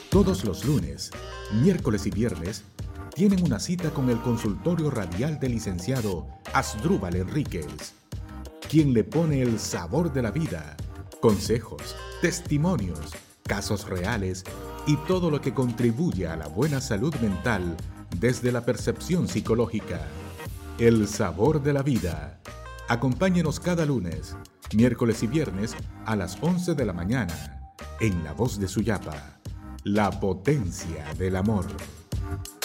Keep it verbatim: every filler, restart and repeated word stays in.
Todos los lunes, miércoles y viernes tienen una cita con el consultorio radial del licenciado Asdrúbal Enríquez, quien le pone el sabor de la vida, consejos, testimonios, casos reales y todo lo que contribuye a la buena salud mental desde la percepción psicológica. El sabor de la vida. Acompáñenos cada lunes, miércoles y viernes a las once de la mañana en La Voz de Suyapa, la potencia del amor.